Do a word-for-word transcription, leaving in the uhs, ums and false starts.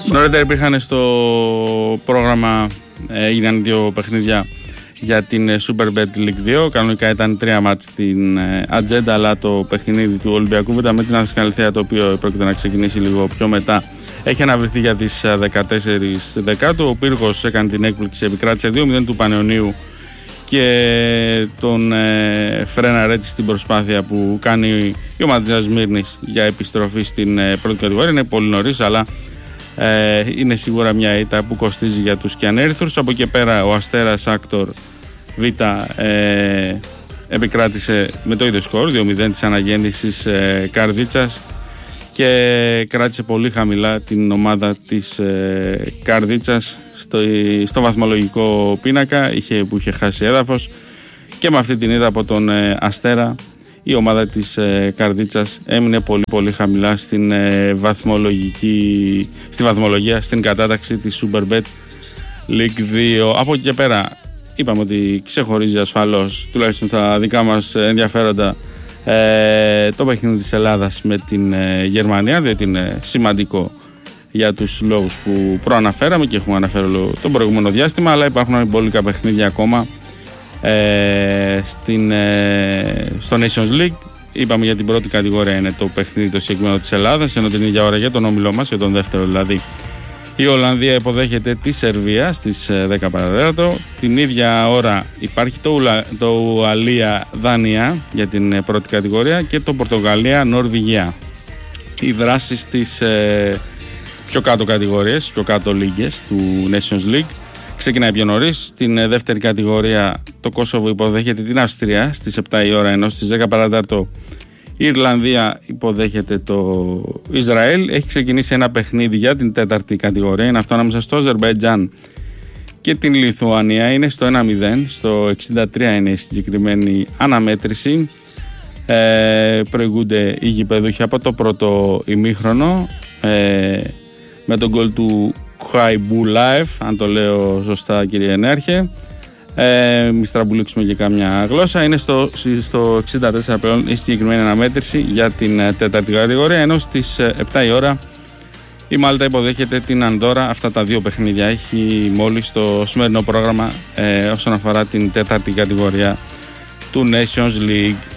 Νωρίτερα υπήρχαν στο πρόγραμμα, έγιναν δύο παιχνίδια για την Super Bet League δύο. Κανονικά ήταν τρία μάτς στην ατζέντα, αλλά το παιχνίδι του Ολυμπιακού Β' με την Ανασκαλυθέα, το οποίο πρόκειται να ξεκινήσει λίγο πιο μετά, έχει αναβληθεί για τις δεκατέσσερις Δεκάτου. Ο Πύργος έκανε την έκπληξη, επικράτησε δύο μηδέν του Πανεωνίου και τον ε, φρέναρε έτσι στην προσπάθεια που κάνει η ομάδα της Σμύρνης για επιστροφή στην ε, πρώτη κατηγορία. Είναι πολύ νωρίς, αλλά ε, είναι σίγουρα μια ήττα που κοστίζει για τους Κιανέριθρους. Από εκεί πέρα ο Αστέρας Άκτορ Β ε, επικράτησε με το ίδιο σκορ, δύο μηδέν της αναγέννησης ε, Καρδίτσας, και κράτησε πολύ χαμηλά την ομάδα της ε, Καρδίτσας στο, στο βαθμολογικό πίνακα, είχε, που είχε χάσει έδαφος, και με αυτή την είδα από τον ε, Αστέρα η ομάδα της ε, Καρδίτσας έμεινε πολύ πολύ χαμηλά στην, ε, βαθμολογική, στη βαθμολογία, στην κατάταξη της Superbet League δύο. Από εκεί και πέρα είπαμε ότι ξεχωρίζει ασφαλώς, τουλάχιστον στα δικά μας ενδιαφέροντα, Ε, το παιχνίδι της Ελλάδας με την ε, Γερμανία, διότι είναι σημαντικό για τους λόγους που προαναφέραμε και έχουμε αναφέρει το προηγούμενο διάστημα, αλλά υπάρχουν πολλικά παιχνίδια ακόμα ε, στην, ε, στο Nations League. Είπαμε για την πρώτη κατηγορία είναι το παιχνίδι το συγκεκριμένο της Ελλάδας, ενώ την ίδια ώρα για τον όμιλό μας, για τον δεύτερο δηλαδή, η Ολλανδία υποδέχεται τη Σερβία στις δέκα παρά τέταρτο. Την ίδια ώρα υπάρχει το, Ουλα, το Ουαλία-Δανία για την πρώτη κατηγορία και το Πορτογαλία-Νορβηγία. Οι δράσεις στις ε, πιο κάτω κατηγορίες, πιο κάτω λίγες του Nations League ξεκινάει πιο νωρίς. Στην ε, δεύτερη κατηγορία το Κόσοβο υποδέχεται την Αυστρία στις επτά η ώρα, ενώ στις δέκα παρά τέταρτο η Ιρλανδία υποδέχεται το Ισραήλ. Έχει ξεκινήσει ένα παιχνίδι για την τέταρτη κατηγορία. Είναι αυτό ανάμεσα στο Αζερμπαϊτζάν και την Λιθουανία. Είναι στο ένα μηδέν. Στο εξήντα τρία είναι η συγκεκριμένη αναμέτρηση. Ε, προηγούνται οι γηπεδούχοι από το πρώτο ημίχρονο ε, με τον γκολ του Χαϊμπουλάεφ, αν το λέω σωστά κύριε Ενέρχε. Ε, μη στραμπουλήξουμε και κάμια γλώσσα. Είναι στο, στο εξήντα τέσσερα πλέον η συγκεκριμένη αναμέτρηση για την τέταρτη κατηγορία, ενώ στις επτά η ώρα η Μάλτα υποδέχεται την Ανδόρα. Αυτά τα δύο παιχνίδια έχει μόλις το σημερινό πρόγραμμα ε, όσον αφορά την τέταρτη κατηγορία του Nations League.